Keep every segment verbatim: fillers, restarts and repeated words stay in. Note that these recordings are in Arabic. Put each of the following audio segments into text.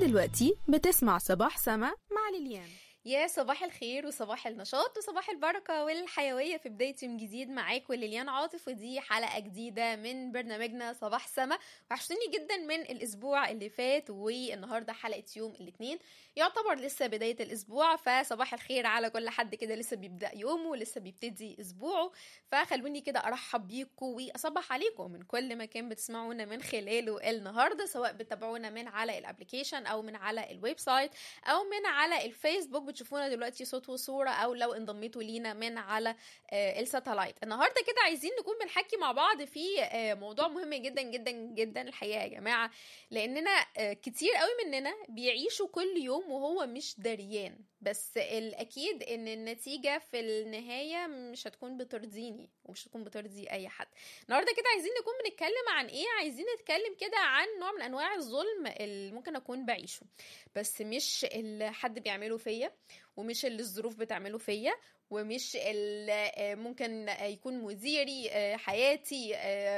دلوقتي بتسمع صباح سما مع ليليان. يا صباح الخير وصباح النشاط وصباح البركة والحيوية في بداية يوم جديد معاك وليليان عاطف، ودي حلقة جديدة من برنامجنا صباح سما. وحشتوني جدا من الأسبوع اللي فات، والنهاردة حلقة يوم الاثنين يعتبر لسه بداية الأسبوع، فصباح الخير على كل حد كده لسه بيبدأ يومه ولسه بيبتدي أسبوعه. فخلوني كده أرحب بيكم وأصبح عليكم من كل مكان بتسمعونا من خلاله النهاردة، سواء بتتابعونا من على الابليكيشن أو من على الويب سايت أو من على الفيسبوك بتشوفونا دلوقتي صوت وصورة، او لو انضميتوا لينا من على آه الساتلايت. النهارده كده عايزين نكون بنحكي مع بعض في آه موضوع مهم جدا جدا جدا الحقيقه يا جماعه، لاننا آه كتير قوي مننا بيعيشوا كل يوم وهو مش دريان، بس الاكيد ان النتيجه في النهايه مش هتكون بترضيني ومش هتكون بترضي اي حد. النهارده كده عايزين نكون بنتكلم عن ايه؟ عايزين نتكلم كده عن نوع من انواع الظلم اللي ممكن اكون بعيشه، بس مش اللي حد بيعمله فيا، ومش اللي الظروف بتعمله فيا، ومش اللي ممكن يكون مديري، حياتي،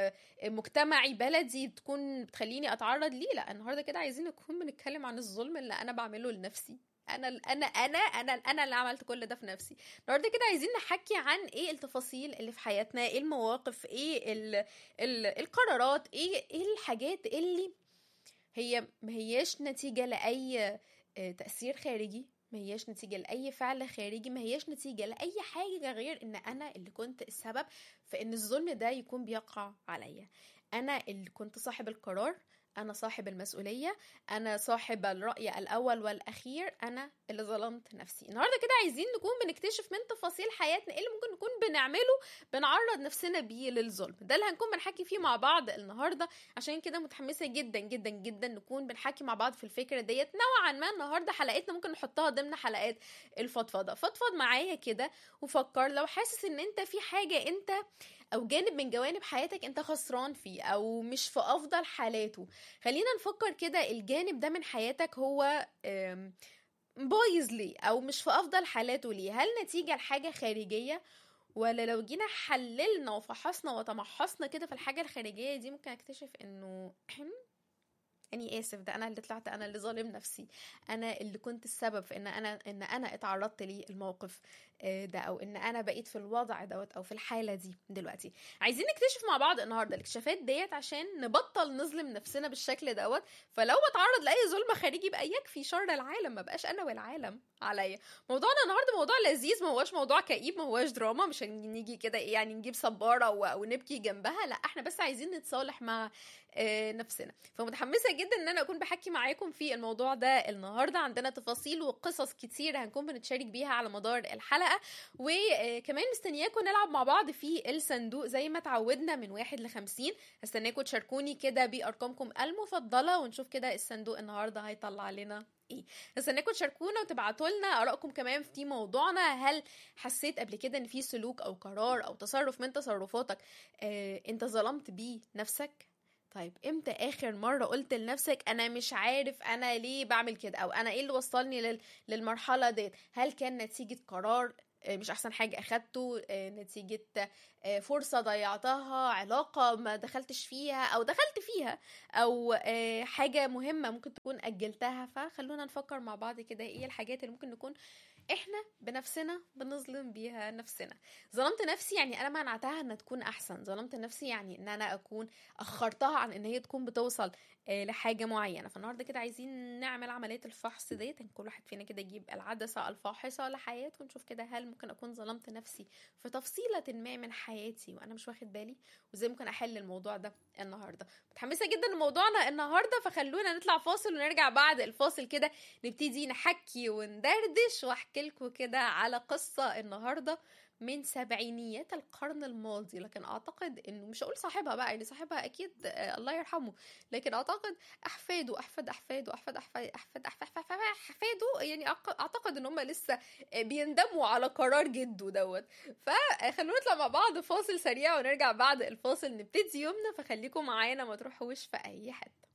مجتمعي، بلدي تكون بتخليني اتعرض ليه. لا، النهارده كده عايزين نكون بنتكلم عن الظلم اللي انا بعمله لنفسي. انا انا انا انا انا اللي عملت كل ده في نفسي. النهارده كده عايزين نحكي عن ايه التفاصيل اللي في حياتنا، ايه المواقف، ايه ال ال القرارات، ايه ايه الحاجات اللي هي ما هياش نتيجه لاي تأثير خارجي، ما هياش نتيجة لأي فعل خارجي، ما هياش نتيجة لأي حاجة غير إن أنا اللي كنت السبب في إن الظلم ده يكون بيقع عليا. أنا اللي كنت صاحب القرار، أنا صاحب المسؤولية، أنا صاحب الرأي الأول والأخير، أنا اللي ظلمت نفسي. النهاردة كده عايزين نكون بنكتشف من تفاصيل حياتنا إيه اللي ممكن نكون بنعمله بنعرض نفسنا بيه للظلم. ده اللي هنكون بنحكي فيه مع بعض النهاردة، عشان كده متحمسة جدا جدا جدا نكون بنحكي مع بعض في الفكرة ديت. نوعا ما النهاردة حلقتنا ممكن نحطها ضمن حلقات الفضفضة. فضفض معايا كده وفكر، لو حاسس ان انت في حاجة انت او جانب من جوانب حياتك انت خسران فيه او مش في افضل حالاته، خلينا نفكر كده الجانب ده من حياتك هو بايظ ليه او مش في افضل حالاته ليه؟ هل نتيجة لحاجة خارجية، ولا لو جينا حللنا وفحصنا وتمحصنا كده في الحاجة الخارجية دي ممكن اكتشف انه اني اسف، ده انا اللي طلعت انا اللي ظالم نفسي، انا اللي كنت السبب في ان انا ان انا اتعرضت لي الموقف ده، او ان انا بقيت في الوضع دوت او في الحاله دي دلوقتي. عايزين نكتشف مع بعض النهارده الاكتشافات ديت عشان نبطل نظلم نفسنا بالشكل دوت. فلو بتعرض لاي ظلم خارجي بقى يكفي شر العالم، ما بقاش انا والعالم عليا. موضوعنا النهارده موضوع لذيذ، ما هوش موضوع كئيب، ما هوش دراما، مش هنيجي كده يعني نجيب صباره ونبكي جنبها، لا احنا بس عايزين نتصالح مع نفسنا. فمتحمسه جدا ان انا اكون بحكي معاكم في الموضوع ده النهارده. عندنا تفاصيل وقصص كتير هنكون بنتشارك بيها على مدار الحلقه، وكمان مستنياكم نلعب مع بعض في الصندوق زي ما تعودنا من واحد لخمسين. هستناكم تشاركوني كده بارقامكم المفضله ونشوف كده الصندوق النهارده هيطلع لنا ايه. استناكم تشاركونا وتبعتوا لنا ارائكم كمان في موضوعنا. هل حسيت قبل كده ان في سلوك او قرار او تصرف من تصرفاتك آه انت ظلمت بيه نفسك؟ طيب امتى اخر مرة قلت لنفسك انا مش عارف انا ليه بعمل كده، او انا ايه اللي وصلني لل... للمرحلة ديت؟ هل كان نتيجة قرار مش احسن حاجة اخدته، نتيجة فرصة ضيعتها، علاقة ما دخلتش فيها او دخلت فيها، او حاجة مهمة ممكن تكون اجلتها؟ فخلونا نفكر مع بعض كده ايه الحاجات اللي ممكن نكون احنا بنفسنا بنظلم بيها نفسنا. ظلمت نفسي يعني انا منعتها انها تكون احسن، ظلمت نفسي يعني ان انا اكون اخرتها عن ان هي تكون بتوصل آه لحاجه معينه. فالنهارده كده عايزين نعمل عمليه الفحص ديت، كل واحد فينا كده يجيب العدسه الفاحصه لحياته ونشوف كده هل ممكن اكون ظلمت نفسي في تفصيله ما من حياتي وانا مش واخد بالي، وازاي ممكن احل الموضوع ده النهارده. متحمسه جدا لموضوعنا النهارده، فخلونا نطلع فاصل ونرجع بعد الفاصل كده نبتدي نحكي وندردش واحكي لكم كده على قصه النهارده من سبعينيات القرن الماضي، لكن اعتقد انه مش هقول صاحبها بقى، يعني صاحبها اكيد آه الله يرحمه، لكن اعتقد احفاده احفاد احفاده احفاد احفاد احفاد احفاد احفاده يعني اعتقد ان هم لسه بيندموا على قرار جده دوت. فخلونا نطلع مع بعض فاصل سريع ونرجع بعد الفاصل نبتدي يومنا، فخليكم معانا ما تروحوش في اي حته.